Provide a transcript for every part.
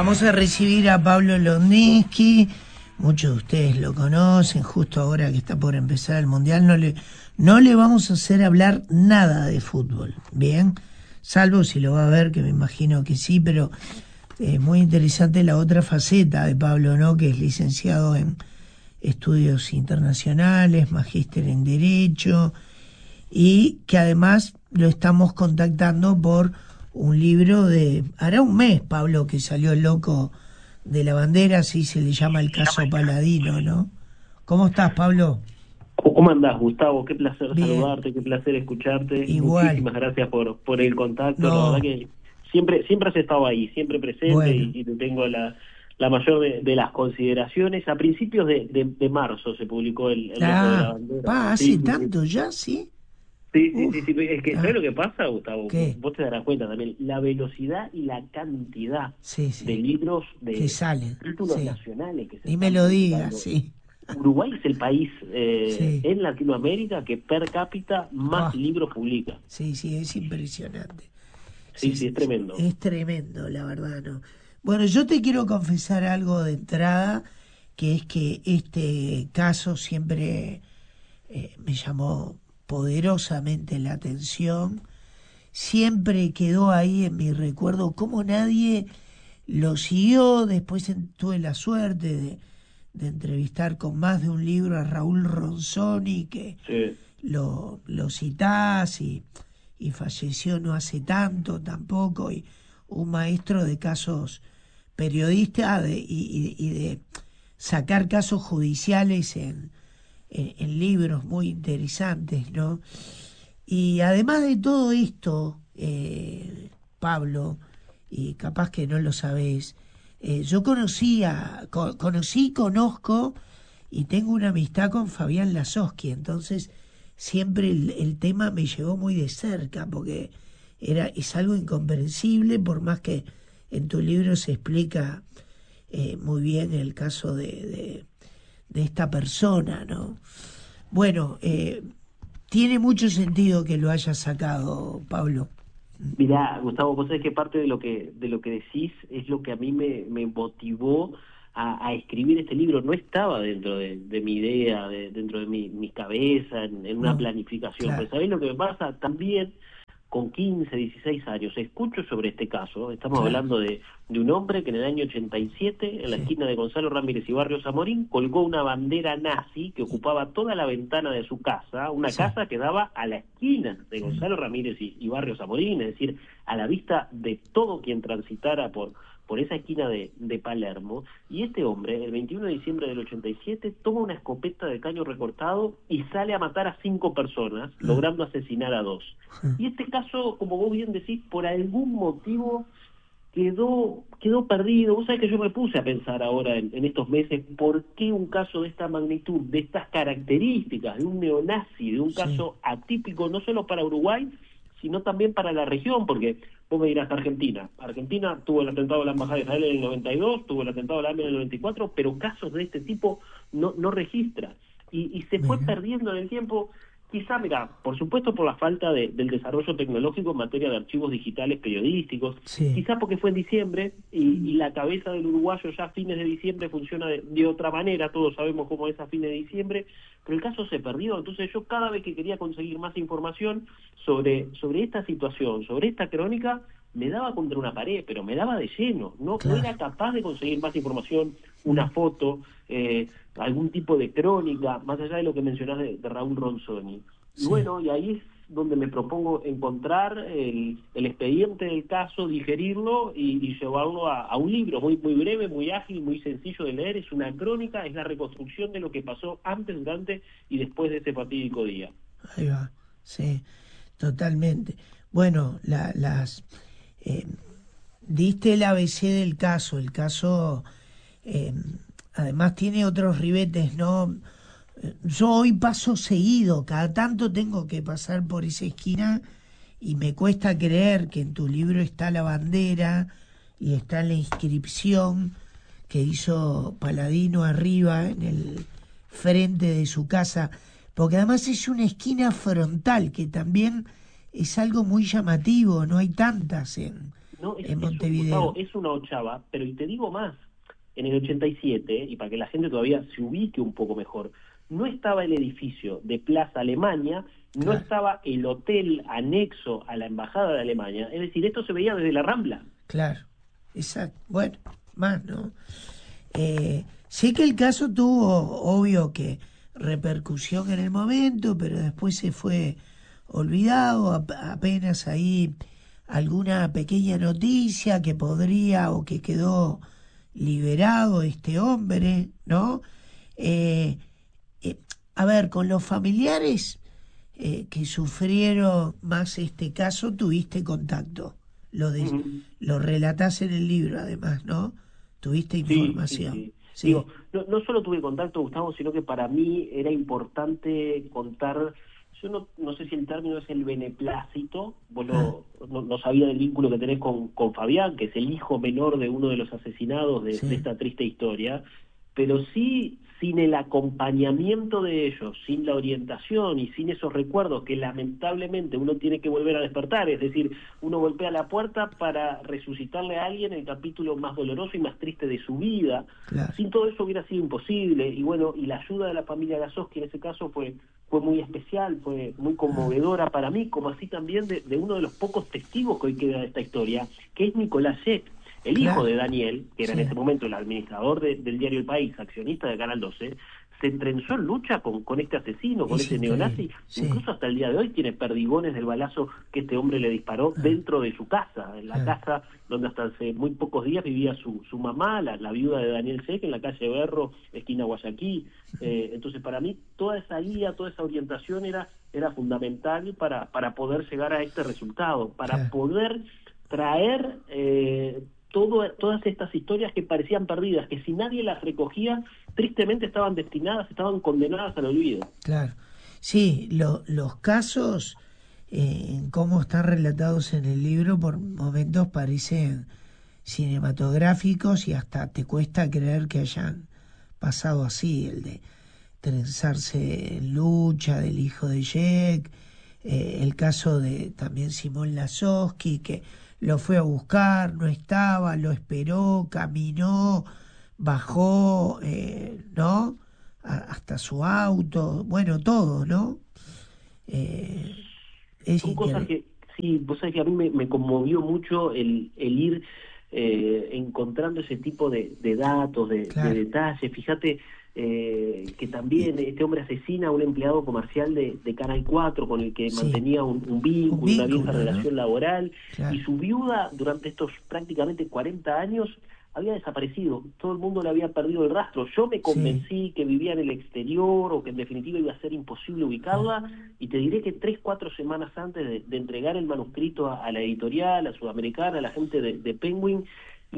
Vamos a recibir a Pablo Londinski. Muchos de ustedes lo conocen, justo ahora que está por empezar el Mundial. No le vamos a hacer hablar nada de fútbol, ¿bien? Salvo si lo va a ver, que me imagino que sí, pero es muy interesante la otra faceta de Pablo, ¿no? Que es licenciado en Estudios Internacionales, magíster en Derecho, y que además lo estamos contactando por un libro hará un mes, Pablo, que salió El Loco de la Bandera, así se le llama el caso Paladino, ¿no? ¿Cómo estás, Pablo? ¿Cómo andás, Gustavo? Qué placer Bien. saludarte, qué placer escucharte. Igual. Muchísimas gracias por el contacto. No. La verdad que siempre has estado ahí, siempre presente, Bueno. y te tengo la mayor de las consideraciones. A principios de marzo se publicó el Loco de la Bandera. ¿Hace Sí, tanto ya, sí? Sí. Uf. Es que, ¿sabes lo que pasa, Gustavo? ¿Qué? Vos te darás cuenta también, la velocidad y la cantidad Sí. de libros, Que salen. títulos Sí. nacionales que se Ni me están lo digas, publicando. sí. Uruguay es el país Sí. en Latinoamérica que per cápita más Ah. libros publica. Sí, es impresionante. Sí, es tremendo. Es tremendo, la verdad, ¿no? Bueno, yo te quiero confesar algo de entrada, que es que este caso siempre me llamó poderosamente la atención. Siempre quedó ahí en mi recuerdo cómo nadie lo siguió. Después tuve la suerte de entrevistar con más de un libro a Raúl Ronzoni, que Sí. lo citás, y falleció no hace tanto tampoco, y un maestro de casos periodistas y de sacar casos judiciales en libros muy interesantes, ¿no? Y además de todo esto, Pablo, y capaz que no lo sabés, yo conozco y tengo una amistad con Fabián Lasowski, entonces siempre el tema me llegó muy de cerca, porque es algo incomprensible, por más que en tu libro se explica muy bien el caso de esta persona, ¿no? Bueno, tiene mucho sentido que lo hayas sacado, Pablo. Mirá, Gustavo, vos sabés que parte de lo que decís es lo que a mí me motivó a escribir este libro. No estaba dentro de mi idea, dentro de mi cabeza, en una No, planificación. claro. Pero ¿sabés lo que me pasa? También con 15, 16 años, escucho sobre este caso. Estamos Claro. hablando de un hombre que en el año 87, en la Sí. esquina de Gonzalo Ramírez y Barrio Zamorín, colgó una bandera nazi que ocupaba toda la ventana de su casa, una Sí. casa que daba a la esquina de Gonzalo Ramírez y Barrio Zamorín, es decir, a la vista de todo quien transitara por esa esquina de Palermo. Y este hombre, el 21 de diciembre del 87, toma una escopeta de caño recortado y sale a matar a 5 personas, logrando asesinar a 2. Y este caso, como vos bien decís, por algún motivo quedó perdido. Vos sabés que yo me puse a pensar ahora en estos meses, ¿por qué un caso de esta magnitud, de estas características, de un neonazi, de un Sí. caso atípico, no solo para Uruguay, sino también para la región? Porque vos me dirás, Argentina tuvo el atentado a la Embajada de Israel en el 92, tuvo el atentado a la AMIA en el 94, pero casos de este tipo no registra. Y se fue Mira. perdiendo en el tiempo. Quizá, mira, por supuesto por la falta del desarrollo tecnológico en materia de archivos digitales periodísticos, Sí. quizá porque fue en diciembre y la cabeza del uruguayo ya a fines de diciembre funciona de otra manera. Todos sabemos cómo es a fines de diciembre, pero el caso se perdió. Entonces yo, cada vez que quería conseguir más información sobre esta situación, sobre esta crónica, me daba contra una pared, pero me daba de lleno. No Claro. era capaz de conseguir más información, una foto, algún tipo de crónica, más allá de lo que mencionás de Raúl Ronzoni. Y Sí. bueno, y ahí es donde me propongo encontrar el expediente del caso, digerirlo y llevarlo a un libro muy breve, muy ágil, muy sencillo de leer. Es una crónica, es la reconstrucción de lo que pasó antes, durante y después de ese fatídico día. Ahí va, sí, totalmente. Bueno, diste el ABC del caso. El caso, además, tiene otros ribetes, ¿no? Yo hoy paso seguido, cada tanto tengo que pasar por esa esquina y me cuesta creer que en tu libro está la bandera y está la inscripción que hizo Paladino arriba en el frente de su casa, porque además es una esquina frontal, que también es algo muy llamativo, no hay tantas en No, en Gustavo, Montevideo. es una ochava, pero y te digo más, en el 87, y para que la gente todavía se ubique un poco mejor, no estaba el edificio de Plaza Alemania, no Claro, estaba el hotel anexo a la Embajada de Alemania, es decir, esto se veía desde la Rambla. claro, exacto. Bueno, más, ¿no? Sé que el caso tuvo, obvio que repercusión en el momento, pero después se fue olvidado, apenas ahí alguna pequeña noticia que podría o que quedó liberado este hombre, ¿no? Eh, eh, a ver, con los familiares que sufrieron más este caso, tuviste contacto. Lo, de, Ujú. lo relatás en el libro, además, ¿no? Tuviste Sí, sí, información. sí. Digo, Sí, no solo tuve contacto, Gustavo, sino que para mí era importante contar, yo no sé si el término es el beneplácito, vos ah, no sabía del vínculo que tenés con Fabián, que es el hijo menor de uno de los asesinados de sí, esta triste historia, pero sí sin el acompañamiento de ellos, sin la orientación y sin esos recuerdos que lamentablemente uno tiene que volver a despertar, es decir, uno golpea la puerta para resucitarle a alguien el capítulo más doloroso y más triste de su vida. claro. Sin todo eso hubiera sido imposible. Y bueno, y la ayuda de la familia Gasoski en ese caso fue muy especial, fue muy Ah, conmovedora para mí, como así también de uno de los pocos testigos que hoy queda de esta historia, que es Nicolás Sheck, el hijo claro, de Daniel, que era en ese sí, momento el administrador del diario El País, accionista de Canal 12, se trenzó en lucha con este asesino, con es este increíble, neonazi, sí. incluso hasta el día de hoy tiene perdigones del balazo que este hombre le disparó Ah, dentro de su casa, en la ah, casa donde hasta hace muy pocos días vivía su mamá, la viuda de Daniel Sheck, en la calle Berro, esquina Guayaquil. Entonces para mí toda esa guía, toda esa orientación era fundamental para poder llegar a este resultado, para claro. poder traer todas estas historias que parecían perdidas, que si nadie las recogía, tristemente estaban destinadas, estaban condenadas al olvido. Claro. Sí, los casos, como están relatados en el libro, por momentos parecen cinematográficos y hasta te cuesta creer que hayan pasado así, el de trenzarse en lucha del hijo de Jack, el caso de también Simón Lazowski, que lo fue a buscar, no estaba, lo esperó, caminó, bajó, ¿no? Hasta su auto, bueno, todo, ¿no? Eh, es Son cosas increíble. que, sí, vos sabés que a mí me conmovió mucho el ir encontrando ese tipo de datos, de Claro. detalles. Fíjate que Y, también este hombre asesina a un empleado comercial de Canal 4 con el que sí, mantenía un un vínculo, una vieja vínculo, ¿no? relación laboral, y Claro. su viuda durante estos prácticamente 40 años había desaparecido, todo el mundo le había perdido el rastro. Yo me Sí. convencí que vivía en el exterior o que en definitiva iba a ser imposible ubicarla, y te diré que 3, 4 semanas antes de entregar el manuscrito a la editorial, a Sudamericana, a la gente de Penguin,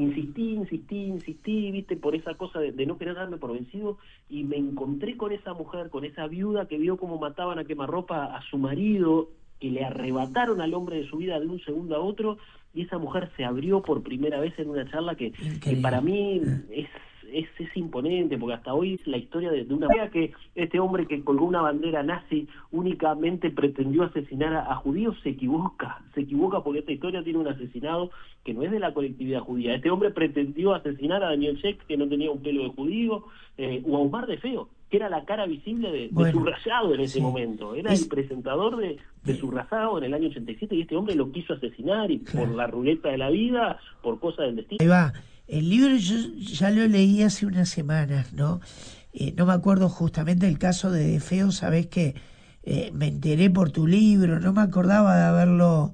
insistí, viste, por esa cosa de no querer darme por vencido, y me encontré con esa mujer, con esa viuda que vio cómo mataban a quemarropa a su marido, que le arrebataron al hombre de su vida de un segundo a otro, y esa mujer se abrió por primera vez en una charla que para Increíble. mí es imponente, porque hasta hoy es la historia de una mujer que este hombre que colgó una bandera nazi únicamente pretendió asesinar a judíos, se equivoca porque esta historia tiene un asesinado que no es de la colectividad judía. Este hombre pretendió asesinar a Daniel Sheck, que no tenía un pelo de judío, o a Omar de Feo, que era la cara visible de Bueno, Subrayado en ese sí. momento. Era el Es, presentador de de, Subrayado en el año 87, y este hombre lo quiso asesinar, y por claro. la ruleta de la vida, por cosas del destino. Ahí va. El libro yo ya lo leí hace unas semanas, ¿no? No me acuerdo justamente el caso de Feo, sabés que me enteré por tu libro, no me acordaba de haberlo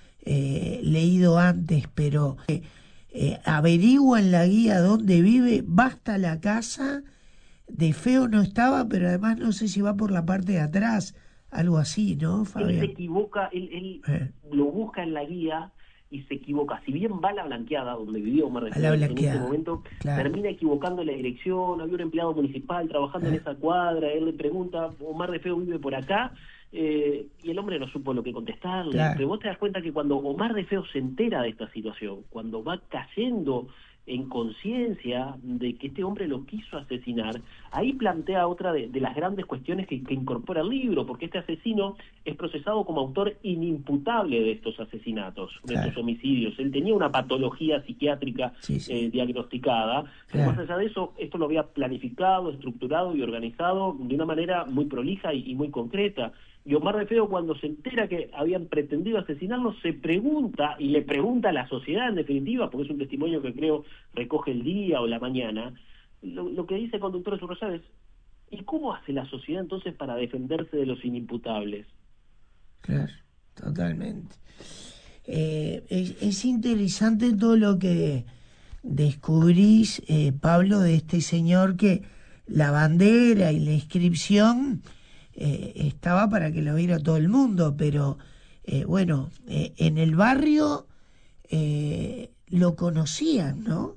leído antes, pero averigua en la guía dónde vive, basta la casa, de Feo no estaba, pero además no sé si va por la parte de atrás, algo así, ¿no, Él se Fabián? equivoca, él Eh, lo busca en la guía y se equivoca. Si bien va a la Blanqueada, donde vivía Omar de a la Feo en ese blanqueada, momento, claro. termina equivocando la dirección. Había un empleado municipal trabajando en Eh, esa cuadra, él le pregunta, Omar de Feo vive por acá, y el hombre no supo lo que contestarle. claro, Pero vos te das cuenta que cuando Omar de Feo se entera de esta situación, cuando va cayendo en conciencia de que este hombre lo quiso asesinar, ahí plantea otra de las grandes cuestiones que incorpora el libro, porque este asesino es procesado como autor inimputable de estos asesinatos, de estos homicidios. Él tenía una patología psiquiátrica diagnosticada, pero más allá de eso, esto lo había planificado, estructurado y organizado de una manera muy prolija y muy concreta. Y Omar de Feo, cuando se entera que habían pretendido asesinarlo, se pregunta, y le pregunta a la sociedad en definitiva, porque es un testimonio que creo recoge el día o la mañana, lo que dice el conductor de su rosario es: ¿y cómo hace la sociedad entonces para defenderse de los inimputables? Claro, totalmente. Es interesante todo lo que descubrís, Pablo, de este señor, que la bandera y la inscripción estaba para que lo viera todo el mundo, pero bueno, en el barrio lo conocían, ¿no?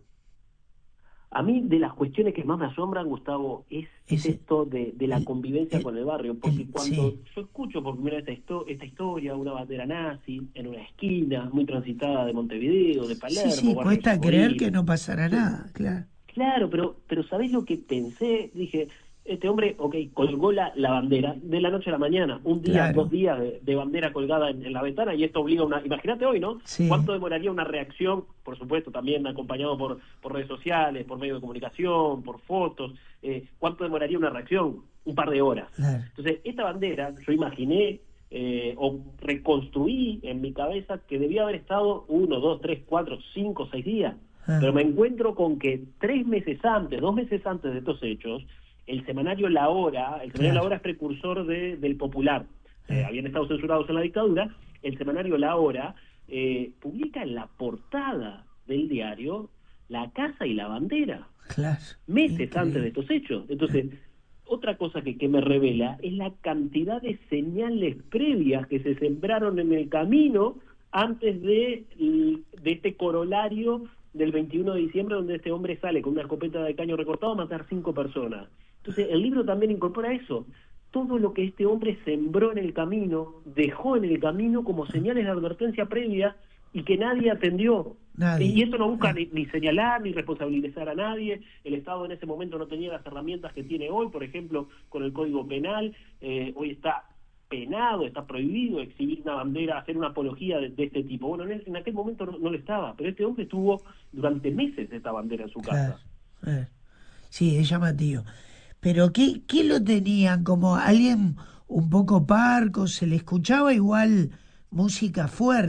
A mí, de las cuestiones que más me asombran, Gustavo, es esto de la convivencia con el barrio, porque cuando yo escucho por primera vez esta historia, una bandera nazi en una esquina muy transitada de Montevideo, de Palermo... Sí, cuesta creer que no pasará nada, claro. Claro, pero ¿sabés lo que pensé? Dije, este hombre, colgó la bandera de la noche a la mañana, un día, 2 días de bandera colgada en la ventana, y esto obliga a una... Imagínate hoy, ¿no? Sí. ¿Cuánto demoraría una reacción? Por supuesto, también acompañado por redes sociales, por medios de comunicación, por fotos. ¿Cuánto demoraría una reacción? Un par de horas. Claro. Entonces, esta bandera, yo imaginé o reconstruí en mi cabeza que debía haber estado 1, 2, 3, 4, 5, 6 días. Pero me encuentro con que 2 meses antes de estos hechos, el semanario La Hora, La Hora es precursor del Popular, habían estado censurados en la dictadura, el semanario La Hora publica en la portada del diario la casa y la bandera, meses antes de estos hechos. Entonces, otra cosa que me revela es la cantidad de señales previas que se sembraron en el camino antes de este corolario del 21 de diciembre, donde este hombre sale con una escopeta de caño recortado a matar 5 personas. Entonces, el libro también incorpora eso, todo lo que este hombre sembró en el camino, dejó en el camino como señales de advertencia previa y que nadie atendió. Y esto no busca ni señalar ni responsabilizar a nadie. El Estado en ese momento no tenía las herramientas que tiene hoy, por ejemplo, con el Código Penal. Hoy está penado, está prohibido exhibir una bandera, hacer una apología de este tipo. Bueno, en aquel momento no lo estaba, pero este hombre tuvo durante meses esta bandera en su casa. Sí, es llamativo. Pero ¿qué lo tenían? ¿Como alguien un poco parco? ¿Se le escuchaba igual música fuerte?